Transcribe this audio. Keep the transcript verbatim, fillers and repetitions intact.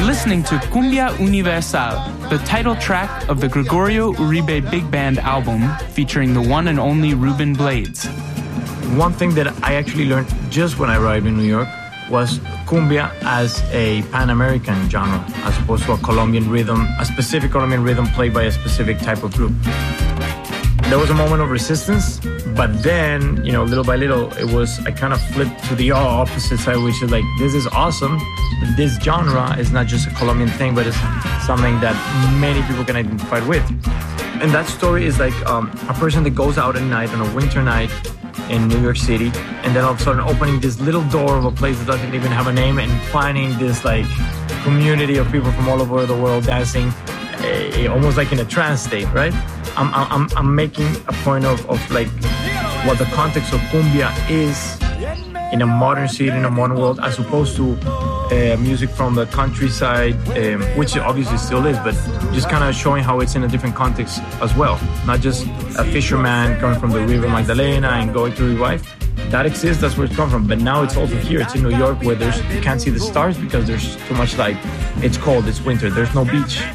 You're listening to Cumbia Universal, the title track of the Gregorio Uribe Big Band album featuring the one and only Ruben Blades. One thing that I actually learned just when I arrived in New York was cumbia as a Pan-American genre, as opposed to a Colombian rhythm, a specific Colombian rhythm played by a specific type of group. There was a moment of resistance, but then, you know, little by little, it was, I kind of flipped to the opposite side, which is like, this is awesome. But this genre is not just a Colombian thing, but it's something that many people can identify with. And that story is like um, a person that goes out at night on a winter night in New York City, and then all of a sudden opening this little door of a place that doesn't even have a name and finding this like community of people from all over the world dancing, uh, almost like in a trance state, right? I'm I'm I'm making a point of, of like what the context of cumbia is in a modern city, in a modern world, as opposed to uh, music from the countryside, um, which it obviously still is, but just kind of showing how it's in a different context as well. Not just a fisherman coming from the River Magdalena and going to his wife. That exists, that's where it's come from. But now it's also here. It's in New York where there's you can't see the stars because there's too much light. It's cold, it's winter, there's no beach.